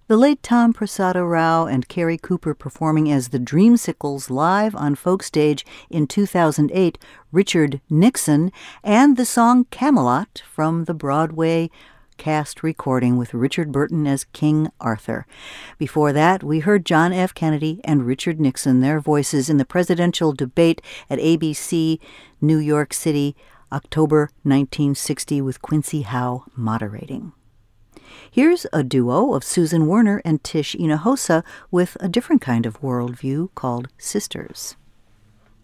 The late Tom Prasada Rao and Carrie Cooper performing as the Dreamsicles live on Folk Stage in 2008, Richard Nixon, and the song Camelot from the Broadway cast recording with Richard Burton as King Arthur. Before that, we heard John F. Kennedy and Richard Nixon, their voices in the presidential debate at ABC, New York City, October 1960, with Quincy Howe moderating. Here's a duo of Susan Werner and Tish Hinojosa with a different kind of worldview called Sisters.